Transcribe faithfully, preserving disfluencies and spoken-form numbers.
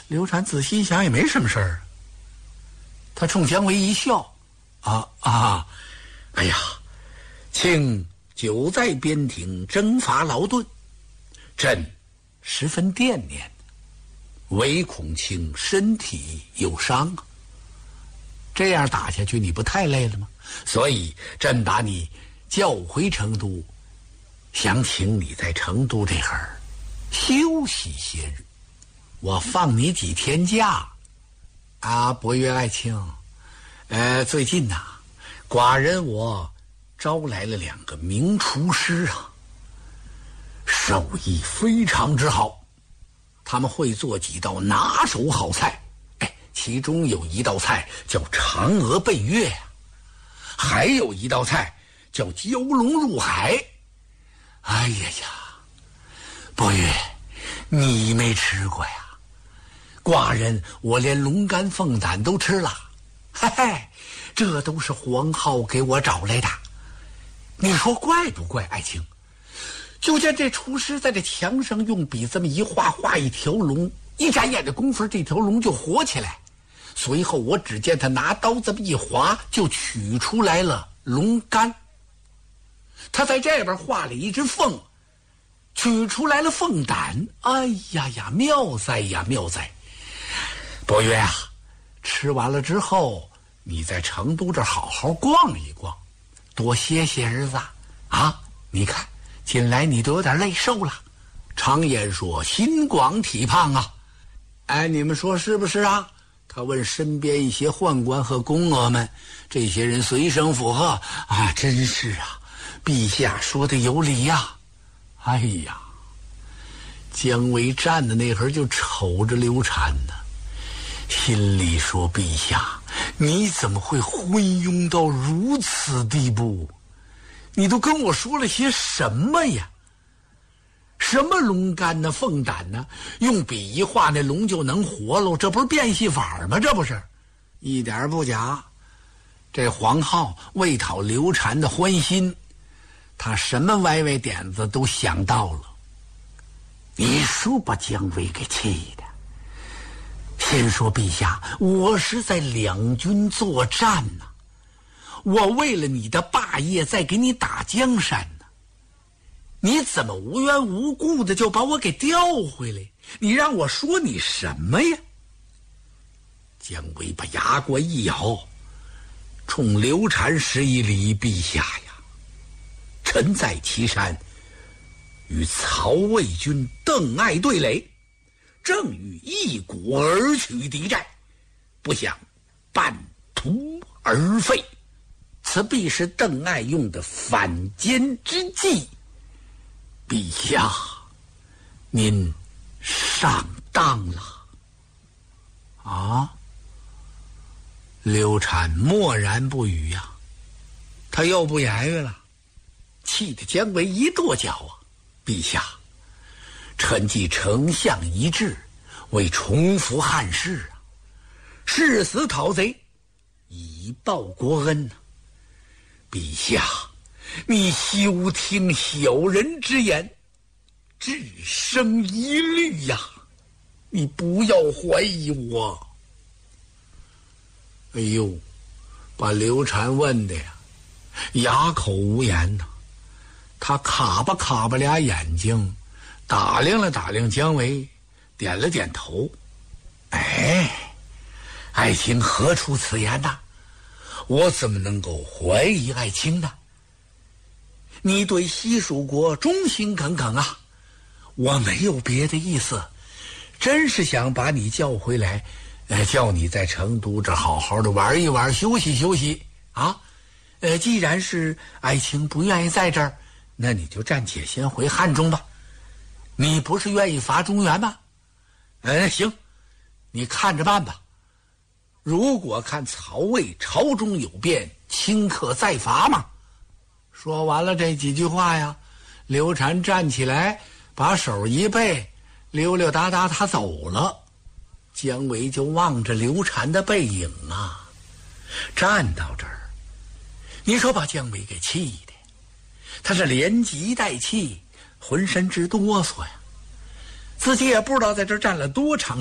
刘禅仔细一想也没什么事儿，他冲姜维一笑，啊啊，哎呀，卿久在边庭征伐劳顿，朕十分惦念，唯恐卿身体有伤啊。这样打下去你不太累了吗？所以朕把你叫回成都，想请你在成都这儿休息些日，我放你几天假。啊，伯约爱卿，呃，最近呐、啊，寡人我招来了两个名厨师啊，手艺非常之好，他们会做几道拿手好菜。哎，其中有一道菜叫嫦娥奔月呀、啊，还有一道菜叫蛟龙入海。哎呀呀，伯约，你没吃过呀？寡人我连龙肝凤胆都吃了，嘿嘿，这都是黄浩给我找来的。你说怪不怪，爱卿？就见这厨师在这墙上用笔这么一画，画一条龙，一眨眼的功夫，这条龙就活起来。随后我只见他拿刀这么一划，就取出来了龙肝。他在这边画了一只凤，取出来了凤胆。哎呀呀，妙哉呀妙哉！伯约啊，吃完了之后，你在成都这儿好好逛一逛，多歇些日子啊！你看，近来你都有点累瘦了。常言说心广体胖啊，哎，你们说是不是啊？他问身边一些宦官和宫娥们，这些人随声附和啊，真是啊，陛下说的有理呀、啊。哎呀，姜维站的那会儿就瞅着刘禅呢，心里说：陛下，你怎么会昏庸到如此地步？你都跟我说了些什么呀？什么龙肝呢，凤胆呢？用笔一画，那龙就能活喽？这不是变戏法吗？这不是，一点不假。这黄浩为讨刘禅的欢心，他什么歪歪点子都想到了。你说把姜维给气的。先说陛下，我是在两军作战呢、啊，我为了你的霸业在给你打江山呢、啊，你怎么无缘无故的就把我给调回来？你让我说你什么呀？姜维把牙关一咬，冲刘禅施一礼：陛下呀，臣在岐山与曹魏军邓艾对垒，正欲一鼓而取敌寨，不想半途而废，此必是邓艾用的反间之计。陛下，您上当了。啊？刘禅默然不语呀、啊，他又不言语了，气得姜维一跺脚啊！陛下，臣既丞相一志，为重复汉室啊，誓死讨贼，以报国恩啊！陛下，你休听小人之言，只生疑虑呀！你不要怀疑我。哎呦，把刘禅问的呀，哑口无言呐、啊。他卡巴卡巴俩眼睛，打量了打量姜维，点了点头。哎，爱卿何出此言呐？我怎么能够怀疑爱卿呢？你对西蜀国忠心耿耿啊！我没有别的意思，真是想把你叫回来，呃，叫你在成都这好好的玩一玩，休息休息啊。呃，既然是爱卿不愿意在这儿，那你就暂且先回汉中吧。你不是愿意伐中原吗？呃，行，你看着办吧。如果看曹魏朝中有变，顷刻再伐嘛。说完了这几句话呀，刘禅站起来，把手一背，溜溜达达他走了。姜维就望着刘禅的背影啊，站到这儿，你说把姜维给气的，他是连急带气，浑身直哆嗦呀，自己也不知道在这儿站了多长